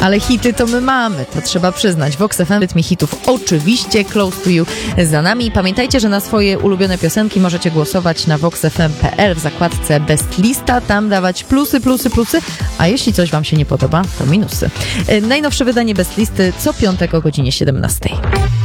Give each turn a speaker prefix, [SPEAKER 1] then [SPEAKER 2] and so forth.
[SPEAKER 1] Ale hity to my mamy, to trzeba przyznać. Vox FM, rytmie hitów oczywiście, Close to You za nami. Pamiętajcie, że na swoje ulubione piosenki możecie głosować na voxfm.pl w zakładce Best Lista, tam dawać plusy, a jeśli coś wam się nie podoba, to minusy. Najnowsze wydanie Best Listy co piątek o godzinie 17.